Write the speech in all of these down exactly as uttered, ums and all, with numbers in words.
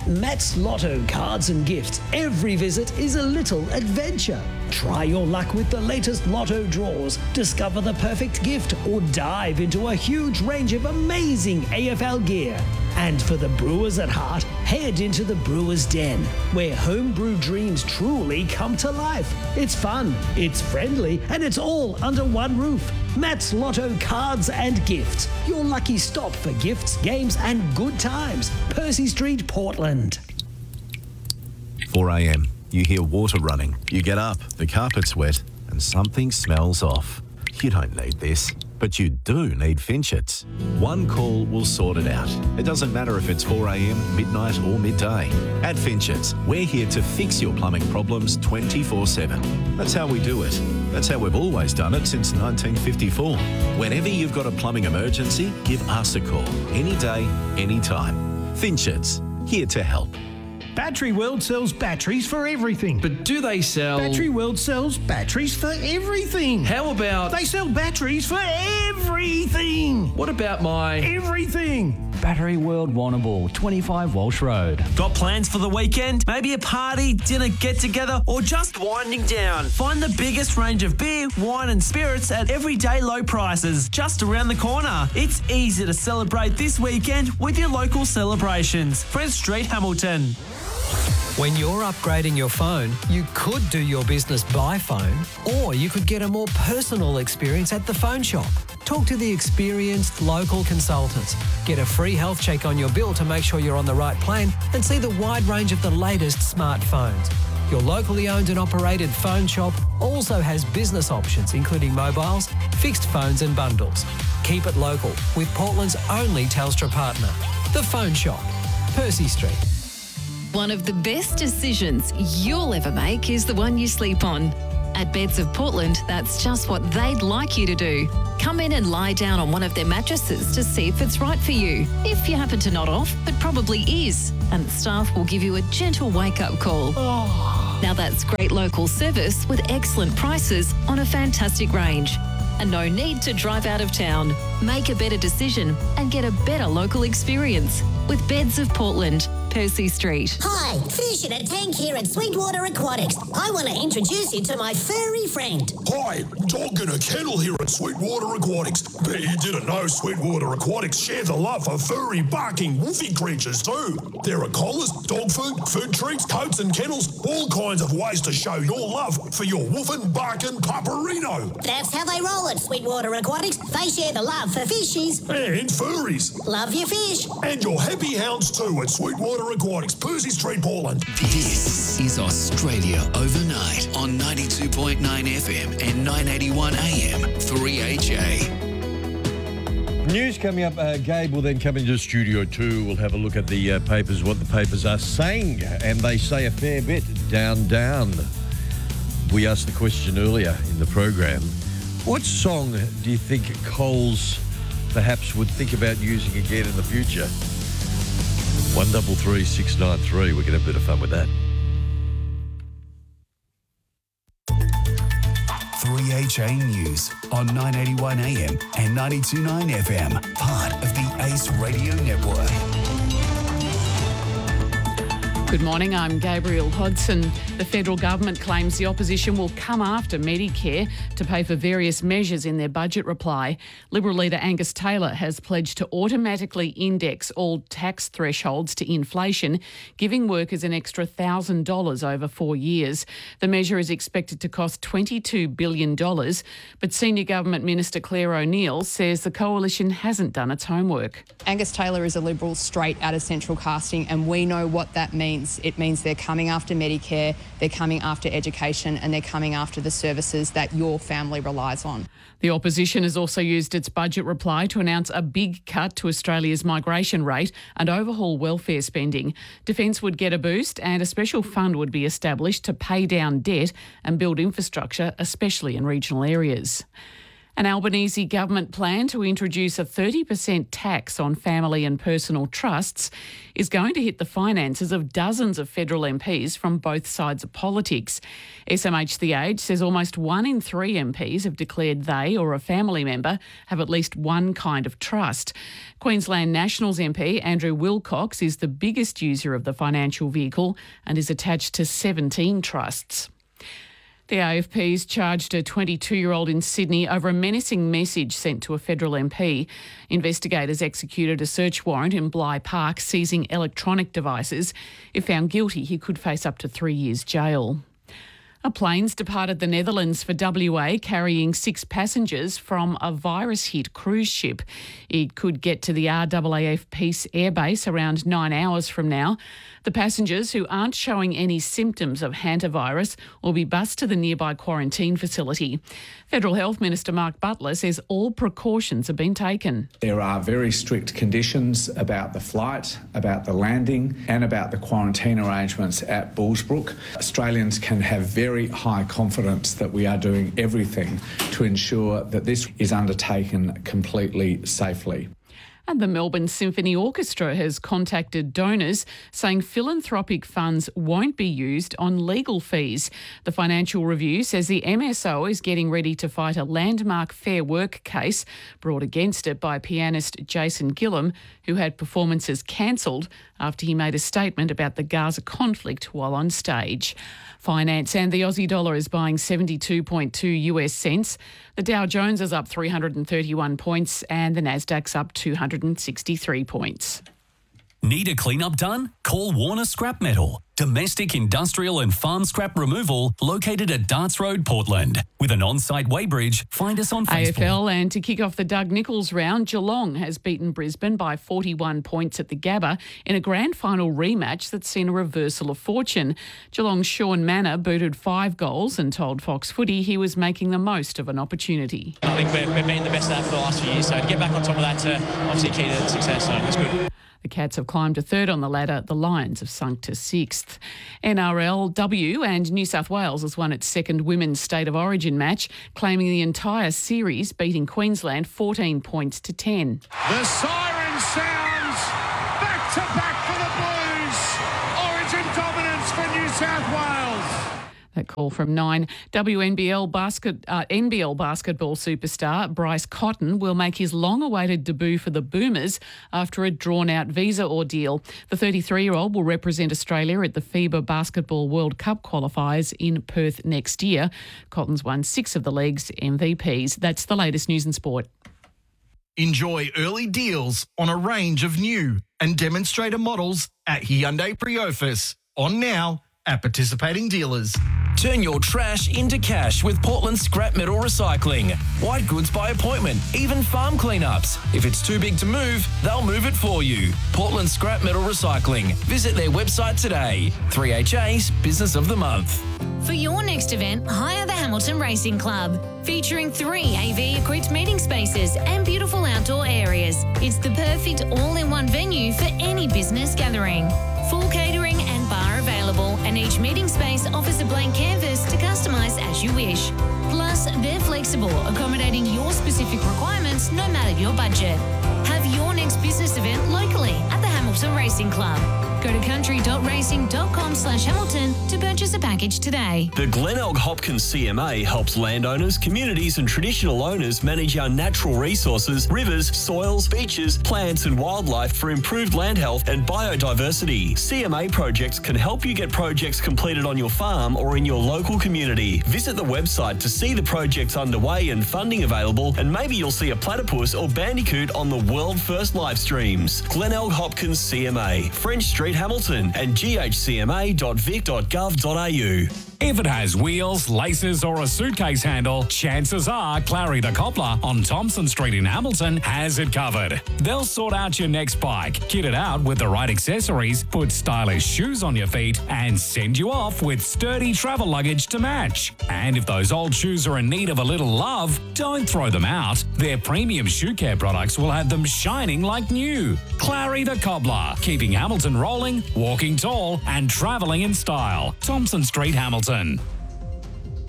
Matt's Lotto Cards and Gifts, every visit is a little adventure. Try your luck with the latest Lotto draws, discover the perfect gift, or dive into a huge range of amazing A F L gear. And for the brewers at heart, head into the Brewers Den, where homebrew dreams truly come to life. It's fun, it's friendly, and it's all under one roof. Matt's Lotto Cards and Gifts, your lucky stop for gifts, games, and good times. Percy Street, Portland. four a.m. You hear water running. You get up, the carpet's wet, and something smells off. You don't need this, but you do need Finchets. One call will sort it out. It doesn't matter if it's four a.m, midnight or midday. At Finchets, we're here to fix your plumbing problems twenty-four seven. That's how we do it. That's how we've always done it since nineteen fifty-four. Whenever you've got a plumbing emergency, give us a call. Any day, any time. Finchets, here to help. Battery World sells batteries for everything. But do they sell... Battery World sells batteries for everything. How about... They sell batteries for everything. What about my... Everything. Battery World Warrnambool, twenty-five Walsh Road. Got plans for the weekend? Maybe a party, dinner, get-together, or just winding down? Find the biggest range of beer, wine and spirits at everyday low prices just around the corner. It's easy to celebrate this weekend with your local celebrations. Fred Street, Hamilton. When you're upgrading your phone, you could do your business by phone, or you could get a more personal experience at the phone shop. Talk to the experienced local consultants. Get a free health check on your bill to make sure you're on the right plan, and see the wide range of the latest smartphones. Your locally owned and operated phone shop also has business options, including mobiles, fixed phones and bundles. Keep it local with Portland's only Telstra partner, The Phone Shop, Percy Street. One of the best decisions you'll ever make is the one you sleep on. At Beds of Portland, that's just what they'd like you to do. Come in and lie down on one of their mattresses to see if it's right for you. If you happen to nod off, it probably is. And the staff will give you a gentle wake-up call. Oh. Now that's great local service with excellent prices on a fantastic range. And no need to drive out of town. Make a better decision and get a better local experience with Beds of Portland, Percy Street. Hi, Fish in a Tank here at Sweetwater Aquatics. I want to introduce you to my furry friend. Hi, Dog in a Kennel here at Sweetwater Aquatics. Bet you didn't know Sweetwater Aquatics share the love for furry, barking, woofy creatures too. There are collars, dog food, food treats, coats and kennels, all kinds of ways to show your love for your woofing, barking pupperino. That's how they roll at Sweetwater Aquatics. They share the love for fishies. And furries. Love your fish. And your happy hounds too at Sweetwater Aquatics, Percy Street, Portland. This is Australia Overnight on ninety-two point nine F M and nine eighty-one A M, three H A. News coming up. Uh, Gabe will then come into Studio two. We'll have a look at the uh, papers, what the papers are saying, and they say a fair bit. Down, down. We asked the question earlier in the program, what song do you think Coles perhaps would think about using again in the future? One double three six nine three. We're going to have a bit of fun with that. three H A News on nine eighty-one A M and ninety-two point nine F M, part of the Ace Radio Network. Good morning, I'm Gabrielle Hodson. The federal government claims the opposition will come after Medicare to pay for various measures in their budget reply. Liberal leader Angus Taylor has pledged to automatically index all tax thresholds to inflation, giving workers an extra one thousand dollars over four years. The measure is expected to cost twenty-two billion dollars, but Senior Government Minister Claire O'Neill says the coalition hasn't done its homework. Angus Taylor is a Liberal straight out of central casting, and we know what that means. It means they're coming after Medicare, they're coming after education, and they're coming after the services that your family relies on. The opposition has also used its budget reply to announce a big cut to Australia's migration rate and overhaul welfare spending. Defence would get a boost and a special fund would be established to pay down debt and build infrastructure, especially in regional areas. An Albanese government plan to introduce a thirty percent tax on family and personal trusts is going to hit the finances of dozens of federal M Ps from both sides of politics. S M H The Age says almost one in three M Ps have declared they or a family member have at least one kind of trust. Queensland Nationals M P Andrew Wilcox is the biggest user of the financial vehicle and is attached to seventeen trusts. The A F P's charged a twenty-two-year-old in Sydney over a menacing message sent to a federal M P. Investigators executed a search warrant in Bligh Park, seizing electronic devices. If found guilty, he could face up to three years jail. A plane's departed the Netherlands for W A carrying six passengers from a virus-hit cruise ship. It could get to the R A A F Peace airbase around nine hours from now. The passengers, who aren't showing any symptoms of hantavirus, will be bused to the nearby quarantine facility. Federal Health Minister Mark Butler says all precautions have been taken. There are very strict conditions about the flight, about the landing and about the quarantine arrangements at Bullsbrook. Australians can have very high confidence that we are doing everything to ensure that this is undertaken completely safely. And the Melbourne Symphony Orchestra has contacted donors saying philanthropic funds won't be used on legal fees. The Financial Review says the M S O is getting ready to fight a landmark Fair Work case brought against it by pianist Jason Gillam, who had performances cancelled after he made a statement about the Gaza conflict while on stage. Finance and the Aussie dollar is buying seventy-two point two U S cents. The Dow Jones is up three hundred thirty-one points and the Nasdaq's up two hundred sixty-three points. Need a clean-up done? Call Warner Scrap Metal. Domestic, industrial and farm scrap removal located at Darts Road, Portland. With an on-site weighbridge, find us on Facebook. A F L, and to kick off the Doug Nicholls round, Geelong has beaten Brisbane by forty-one points at the Gabba in a grand final rematch that's seen a reversal of fortune. Geelong's Sean Manor booted five goals and told Fox Footy he was making the most of an opportunity. I think we've, we've been the best at that for the last few years, so to get back on top of that, uh, obviously key to success, so that's good. The Cats have climbed to third on the ladder. The Lions have sunk to sixth. N R L W and New South Wales has won its second Women's State of Origin match, claiming the entire series, beating Queensland fourteen points to ten. The siren sounds. Back to back for the Blues. Origin dominance for New South Wales. That call from nine. W N B L basket, uh, N B L basketball superstar Bryce Cotton will make his long-awaited debut for the Boomers after a drawn-out visa ordeal. The thirty-three-year-old will represent Australia at the FIBA Basketball World Cup qualifiers in Perth next year. Cotton's won six of the league's M V Ps. That's the latest news and sport. Enjoy early deals on a range of new and demonstrator models at Hyundai Priofis. On now at participating dealers. Turn your trash into cash with Portland Scrap Metal Recycling. White goods by appointment, even farm cleanups. If it's too big to move, they'll move it for you. Portland Scrap Metal Recycling. Visit their website today. three H A's Business of the Month. For your next event, hire the Hamilton Racing Club, featuring three A V-equipped meeting spaces and beautiful outdoor areas. It's the perfect all-in-one venue for any business gathering. Full catering and bar available, and each meeting space offers a blank canvas to customise as you wish. Plus, they're flexible, accommodating your specific requirements no matter your budget. Have your next business event locally at the Hamilton Racing Club. Go to country.racing.com slash Hamilton to purchase a package today. The Glenelg Hopkins C M A helps landowners, communities and traditional owners manage our natural resources, rivers, soils, beaches, plants and wildlife for improved land health and biodiversity. C M A projects can help you get projects completed on your farm or in your local community. Visit the website to see the projects underway and funding available, and maybe you'll see a platypus or bandicoot on the world first live streams. Glenelg Hopkins C M A, French Street, Hamilton, and g h c m a dot vic dot gov dot a u. If it has wheels, laces or a suitcase handle, chances are Clary the Cobbler on Thompson Street in Hamilton has it covered. They'll sort out your next bike, kit it out with the right accessories, put stylish shoes on your feet and send you off with sturdy travel luggage to match. And if those old shoes are in need of a little love, don't throw them out. Their premium shoe care products will have them shining like new. Clary the Cobbler, keeping Hamilton rolling, walking tall and travelling in style. Thompson Street, Hamilton.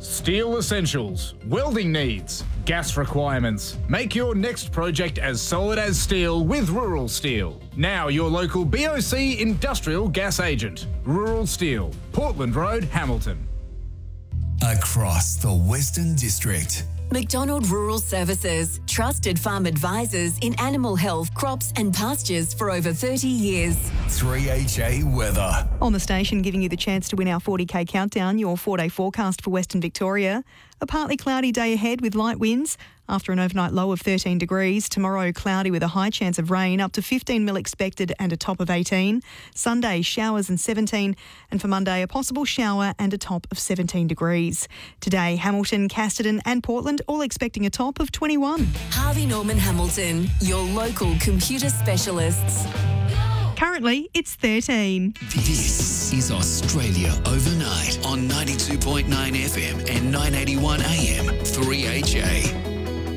Steel essentials, welding needs, gas requirements. Make your next project as solid as steel with Rural Steel. Now your local B O C industrial gas agent. Rural Steel, Portland Road, Hamilton. Across the Western District. McDonald Rural Services, trusted farm advisors in animal health, crops and pastures for over thirty years. three H A weather. On the station, giving you the chance to win our forty K countdown, your four-day forecast for Western Victoria. A partly cloudy day ahead with light winds. After an overnight low of thirteen degrees, tomorrow cloudy with a high chance of rain, up to fifteen mil expected and a top of eighteen. Sunday, showers and seventeen. And for Monday, a possible shower and a top of seventeen degrees. Today, Hamilton, Casterton and Portland all expecting a top of twenty-one. Harvey Norman Hamilton, your local computer specialists. Currently, it's thirteen. This is Australia Overnight on ninety-two point nine F M and nine eighty-one A M three H A.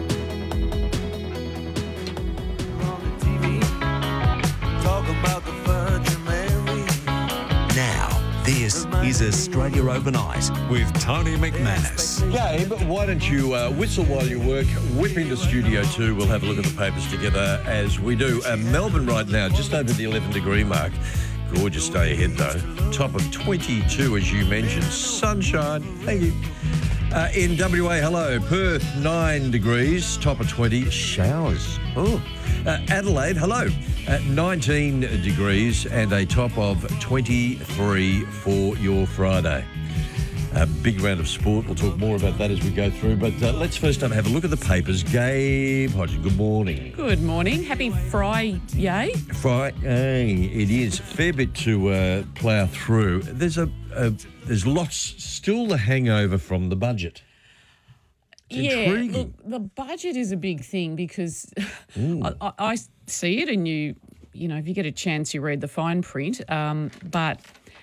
Now, this is Australia Overnight with Tony McManus. Gabe, why don't you uh, whistle while you work, whip into Studio two. We'll have a look at the papers together as we do. Uh, Melbourne right now, just over the eleven degree mark. Gorgeous day ahead though. Top of twenty-two as you mentioned. Sunshine. Thank you. Uh, in W A, hello. Perth, nine degrees. Top of twenty. Showers. Oh. Uh, Adelaide, hello. At nineteen degrees and a top of twenty-three for your Friday. A big round of sport. We'll talk more about that as we go through. But uh, let's first up have a look at the papers. Gabe Hodges, good morning. Good morning. Happy Friday. Friday, it is. Fair bit to uh, plough through. There's a, a there's lots still the hangover from the budget. It's yeah, intriguing. look, the budget is a big thing because I, I, I see it, and you, you know, if you get a chance, you read the fine print. Um, but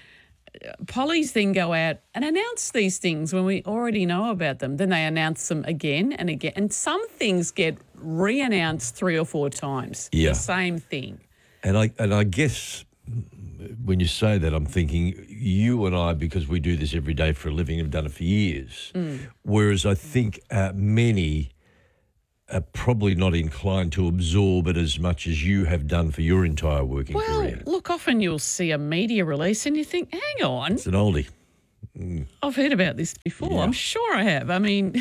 Polly's then go out and announce these things when we already know about them. Then they announce them again and again, and some things get re-announced three or four times. Yeah. The same thing. And I and I guess when you say that, I'm thinking you and I, because we do this every day for a living, have done it for years. Mm. Whereas I think uh, many are probably not inclined to absorb it as much as you have done for your entire working Well, career. look, often you'll see a media release and you think, hang on, It's an oldie. Mm. I've heard about this before. Yeah. I'm sure I have. I mean,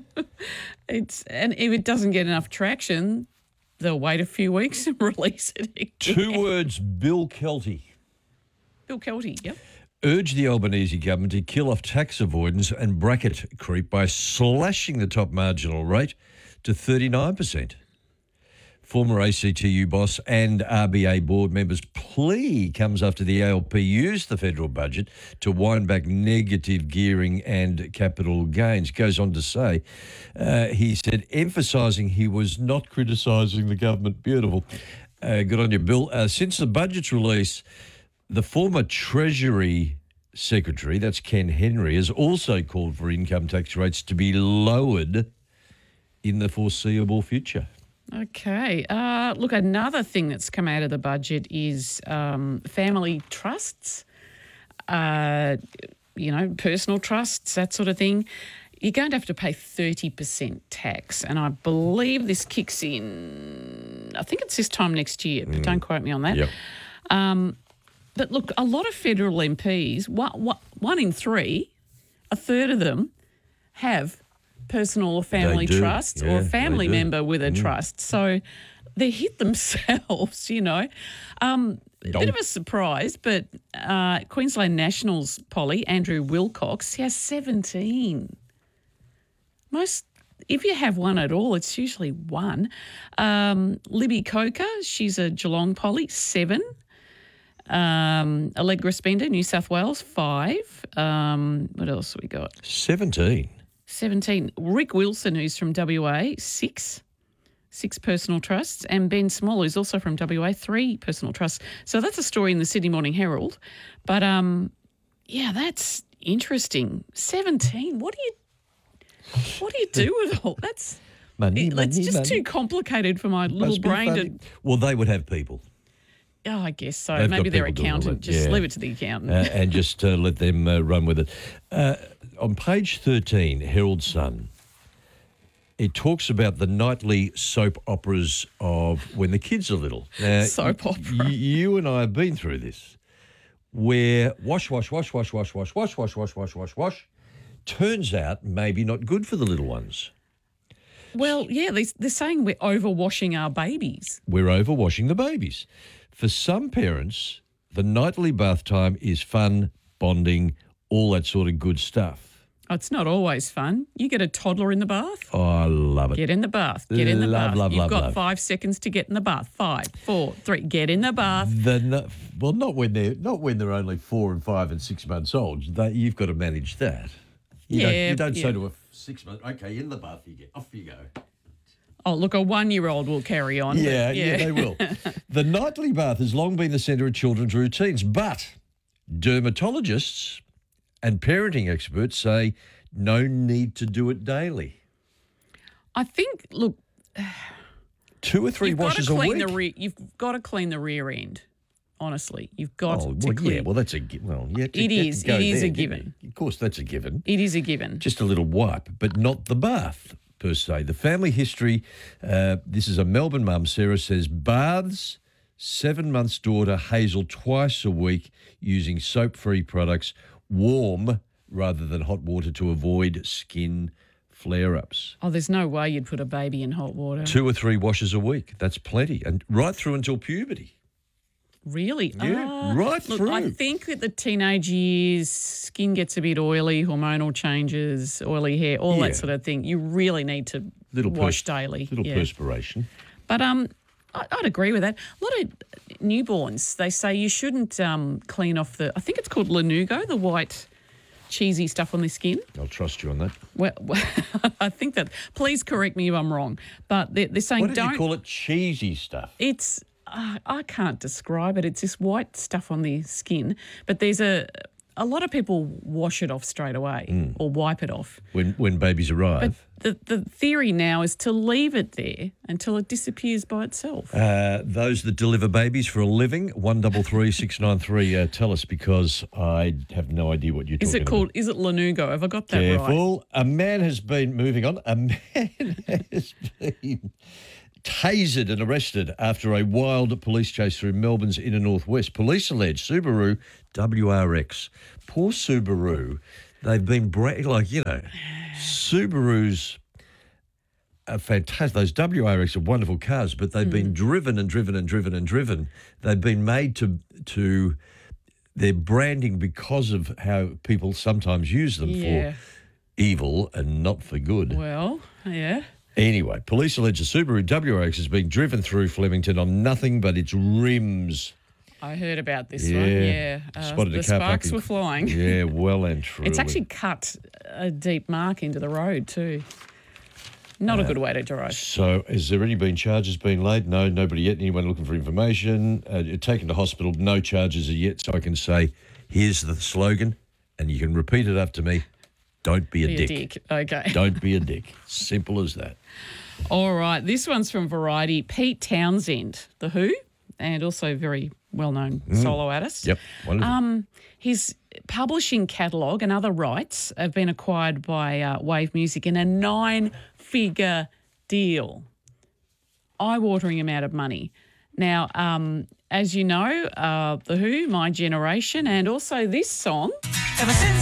it's and if it doesn't get enough traction, they'll wait a few weeks and release it again. Two words, Bill Kelty. Bill Kelty, yep. Urged the Albanese government to kill off tax avoidance and bracket creep by slashing the top marginal rate to thirty-nine percent. Former A C T U boss and R B A board members' plea comes after the A L P used the federal budget to wind back negative gearing and capital gains. Goes on to say, uh, he said, emphasising he was not criticising the government. Beautiful. Uh, good on you, Bill. Uh, since the budget's release, the former Treasury Secretary, that's Ken Henry, has also called for income tax rates to be lowered in the foreseeable future. Okay. Uh, look, another thing that's come out of the budget is um, family trusts, uh, you know, personal trusts, that sort of thing. You're going to have to pay thirty percent tax, and I believe this kicks in, I think it's this time next year, but Mm. don't quote me on that. Yep. Um, but look, a lot of federal M Ps, one, one, one in three, a third of them have personal or family do, trusts yeah, or a they family do. member with a Mm. trust. So they hit themselves, you know. Um, a bit of a surprise, but uh, Queensland Nationals, Polly, Andrew Wilcox, he has seventeen. Most, if you have one at all, it's usually one. Um, Libby Coker, she's a Geelong Polly, seven. Um, Allegra Spender, New South Wales, five. Um, what else have we got? seventeen. seventeen. Rick Wilson, who's from W A, six. Six personal trusts. And Ben Small, who's also from W A, three personal trusts. So that's a story in the Sydney Morning Herald. But, um, yeah, that's interesting. seventeen. What do you what do you do with all that's Money, it- money, It's just money. too complicated for my little Must be brain to funny. Well, they would have people. Oh, I guess so. They've Maybe got their people doing all accountant. that, Just yeah. leave it to the accountant. Uh, and just uh, let them uh, run with it. Uh, on page thirteen, Herald Sun, it talks about the nightly soap operas of when the kids are little. Now, Soap opera. y- you and I have been through this, where wash, wash, wash, wash, wash, wash, wash, wash, wash, wash, wash, wash, turns out maybe not good for the little ones. Well, yeah, they, they're saying we're overwashing our babies. We're overwashing the babies. For some parents, the nightly bath time is fun, bonding, all that sort of good stuff. Oh, it's not always fun. You get a toddler in the bath. Oh, I love it. Get in the bath. Get in the Love, bath. love, You've love, got love. five seconds to get in the bath. Five, four, three. Get in the bath. The no, well, not when they're not when they're only four and five and six months old. That you've got to manage that. You Yeah, don't, you don't yeah. say to a six month, okay, in the bath you get, off you go. Oh, look, a one-year-old will carry on. but Yeah, yeah, they will. The nightly bath has long been the centre of children's routines, but dermatologists and parenting experts say no need to do it daily. I think, look, Two or three you've washes got to a clean week. the rear. You've got to clean the rear end. Honestly, you've got oh, to well, clean. yeah, well, that's a gi- well, yeah. It is. It is a given. Of course, that's a given. It is a given. Just a little wipe, but not the bath per se. The family history. Uh, this is a Melbourne mum. Sarah says baths. Seven months daughter Hazel twice a week using soap-free products, warm rather than hot water to avoid skin flare-ups. Oh, there's no way you'd put a baby in hot water. Two or three washes a week. That's plenty, and right through until puberty. Really? Yeah, Ah, right look, through. I think that the teenage years, skin gets a bit oily, hormonal changes, oily hair, all Yeah. that sort of thing. You really need to Little wash pers- daily. Little yeah. perspiration. But um, I, I'd agree with that. A lot of newborns, they say you shouldn't um, clean off the, I think it's called Lanugo, the white cheesy stuff on the skin. I'll trust you on that. Well, I think that, please correct me if I'm wrong, but they're, they're saying What did don't. you call it? Cheesy stuff. It's, uh, I can't describe it. It's this white stuff on the skin, but there's a, a lot of people wash it off straight away Mm. or wipe it off. When when babies arrive. But the, the theory now is to leave it there until it disappears by itself. Uh, those that deliver babies for a living, one double three six nine three. Uh, tell us, because I have no idea what you're Is talking it called, is it Lanugo? Have I got that about. right? Careful. A man has been moving on. A man has been tasered and arrested after a wild police chase through Melbourne's inner northwest. Police allege Subaru W R X. Poor Subaru. They've been bra- like you know, Subarus are fantastic. Those W R X are wonderful cars, but they've been driven and driven and driven and driven. They've been made to to their branding because of how people sometimes use them Yeah. for evil and not for good. Well, yeah. Anyway, police allege the Subaru W R X is being driven through Flemington on nothing but its rims. I heard about this Yeah. one. Yeah. Uh, Spotted a the car park sparks in- were flying. Yeah, well and truly. It's actually cut a deep mark into the road too. Not a good way to drive. So, has there any been charges been laid? No, nobody yet. Anyone looking for information? Uh, taken to hospital, no charges are yet. So I can say, here's the slogan, and you can repeat it after me. Don't be a Be dick. a dick. Okay. Don't be a dick. Simple as that. All right. This one's from Variety. Pete Townsend, The Who, and also very well-known Mm. solo artist. Yep. Wonderful. Um, his publishing catalogue and other rights have been acquired by uh, Wave Music in a nine-figure deal. Eye-watering amount of money. Now, um, as you know, uh, The Who, My Generation, and also this song. Ever since